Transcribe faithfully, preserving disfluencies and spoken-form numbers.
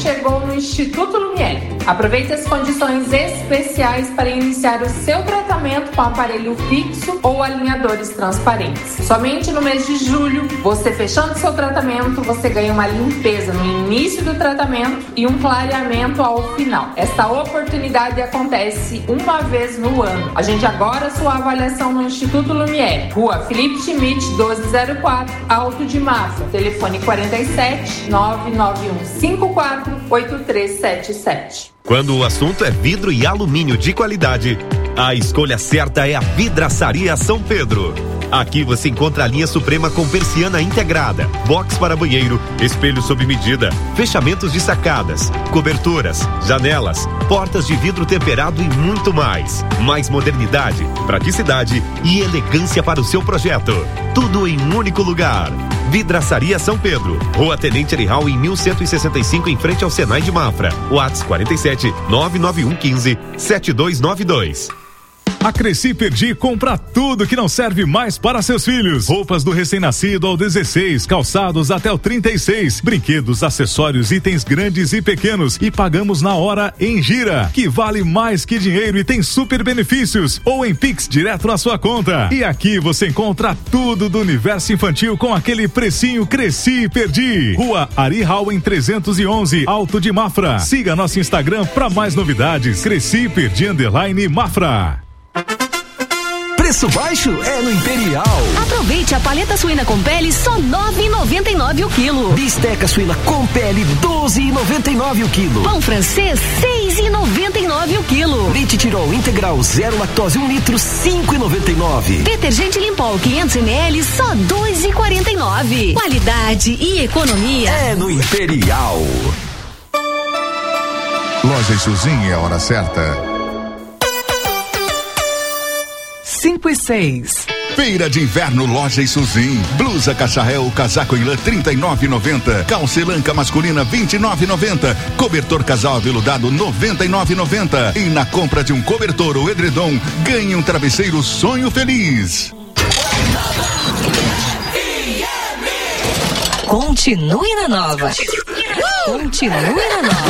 chegou no Instituto Lumière. Aproveite as condições especiais para iniciar o seu tratamento com aparelho fixo ou alinhadores transparentes. Somente no mês de julho, você fechando seu tratamento, você ganha uma limpeza no início do tratamento e um clareamento ao final. Esta oportunidade acontece uma vez no ano. Agende agora sua avaliação no Instituto Lumière. Rua Felipe Schmidt, doze zero quatro, Alto de Mafra. Telefone quarenta e sete, nove nove um cinco quatro, oito três sete sete. Quando o assunto é vidro e alumínio de qualidade, a escolha certa é a Vidraçaria São Pedro. Aqui você encontra a linha Suprema com persiana integrada, box para banheiro, espelho sob medida, fechamentos de sacadas, coberturas, janelas, portas de vidro temperado e muito mais. Mais modernidade, praticidade e elegância para o seu projeto. Tudo em um único lugar. Vidraçaria São Pedro, Rua Tenente Arihal em mil cento e sessenta e cinco, em frente ao Senai de Mafra. WhatsApp quarenta e sete, nove nove um um cinco, sete dois nove dois. A Cresci Perdi compra tudo que não serve mais para seus filhos. Roupas do recém-nascido ao dezesseis, calçados até o trinta e seis, brinquedos, acessórios, itens grandes e pequenos, e pagamos na hora em Gira, que vale mais que dinheiro e tem super benefícios, ou em Pix direto na sua conta. E aqui você encontra tudo do universo infantil com aquele precinho Cresci Perdi. Rua Arihal em trezentos e onze, Alto de Mafra. Siga nosso Instagram para mais novidades. Cresci Perdi underline Mafra. Preço baixo é no Imperial. Aproveite a paleta suína com pele só nove e noventa e nove o quilo. Bisteca suína com pele doze e noventa e nove o quilo. Pão francês seis e noventa e nove o quilo. Leite Tirol integral zero lactose um litro cinco e noventa e nove. Detergente Limpol quinhentos mililitros só dois e quarenta e nove. Qualidade e economia é no Imperial. Loja Isuzinha é a hora certa. cinco e seis. Feira de Inverno Loja Isuzinha. Blusa cacharel, casaco em lã trinta e nove e noventa. Calça elanca masculina vinte e nove e noventa. Cobertor casal aveludado noventa e nove e noventa. E na compra de um cobertor ou edredom, ganhe um travesseiro Sonho Feliz. Continue na Nova. Continue na Nova.